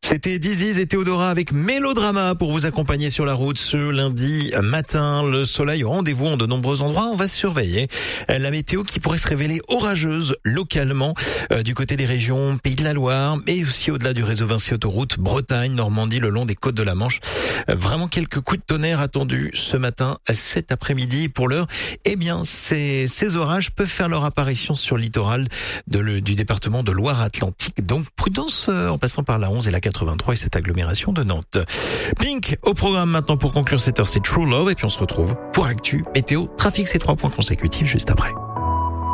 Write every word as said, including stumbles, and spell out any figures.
C'était Diziz et Théodora avec Mélodrama pour vous accompagner sur la route ce lundi matin. Le soleil au rendez-vous en de nombreux endroits. On va surveiller la météo qui pourrait se révéler orageuse localement euh, du côté des régions Pays de la Loire, mais aussi au-delà du réseau Vinci Autoroute, Bretagne, Normandie, le long des côtes de la Manche. Euh, vraiment quelques coups de tonnerre attendus ce matin, cet après-midi. Pour l'heure, eh bien, ces, ces orages peuvent faire leur apparition sur le littoral de le, du département de Loire-Atlantique. Donc, prudence euh, en passant par la onze et la quatre-vingt-trois et cette agglomération de Nantes. Pink au programme maintenant pour conclure cette heure, c'est True Love et puis on se retrouve pour Actu, météo, trafic, ces trois points consécutifs juste après.